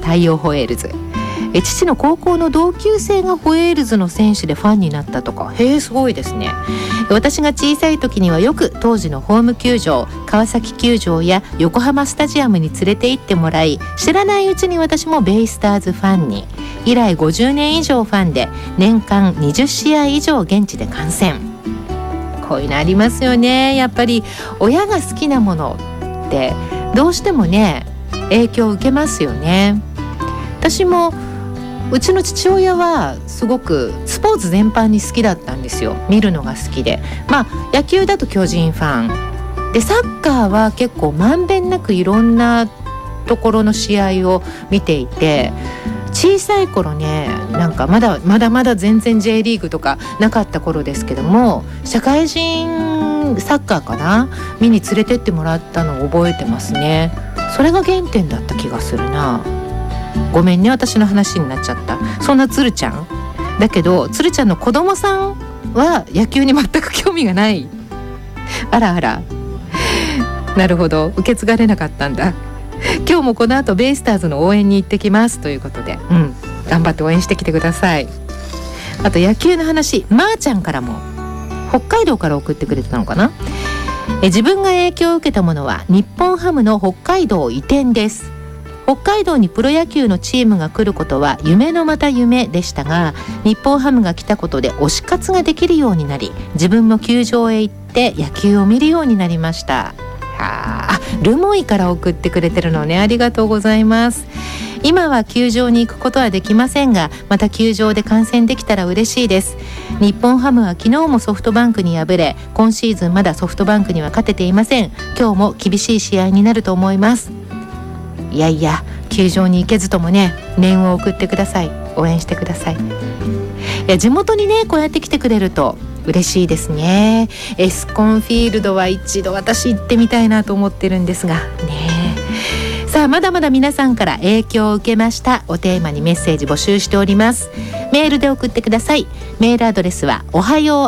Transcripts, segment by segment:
太陽ホエールズ。父の高校の同級生がホエールズの選手でファンになったとか。へえ、すごいですね。私が小さい時にはよく当時のホーム球場、川崎球場や横浜スタジアムに連れて行ってもらい、知らないうちに私もベイスターズファンに。以来50年以上ファンで、年間20試合以上現地で観戦。こういうのありますよね。やっぱり親が好きなものってどうしてもね、影響を受けますよね。私もうちの父親はすごくスポーツ全般に好きだったんですよ。見るのが好きで、野球だと巨人ファンで、サッカーは結構まんべんなくいろんなところの試合を見ていて、小さい頃ね、なんかまだ全然 J リーグとかなかった頃ですけども、社会人サッカーかな、見に連れてってもらったのを覚えてますね。それが原点だった気がするな。ごめんね、私の話になっちゃった。そんなつるちゃんだけど、つるちゃんの子供さんは野球に全く興味がない。あらあら、なるほど、受け継がれなかったんだ。今日もこの後ベイスターズの応援に行ってきますということで、頑張って応援してきてください。あと野球の話、まーちゃんからも北海道から送ってくれたのかな。自分が影響を受けたものは日本ハムの北海道移転です。北海道にプロ野球のチームが来ることは夢のまた夢でしたが、日本ハムが来たことで推し活ができるようになり、自分も球場へ行って野球を見るようになりました。ルモイから送ってくれてるのね、ありがとうございます。今は球場に行くことはできませんが、また球場で観戦できたら嬉しいです。日本ハムは昨日もソフトバンクに敗れ、今シーズンまだソフトバンクには勝てていません。今日も厳しい試合になると思います。いやいや、球場に行けずともね、念を送ってください。応援してください。いや、地元にね、こうやって来てくれると嬉しいですね。エスコンフィールドは一度私行ってみたいなと思ってるんですがね。さあ、まだまだ皆さんから影響を受けましたをテーマにメッセージ募集しております。メールで送ってください。メールアドレスはおはよう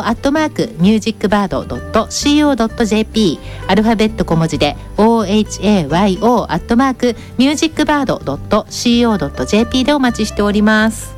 @musicbird.co.jp、 アルファベット小文字で ohayo@musicbird.co.jp でお待ちしております。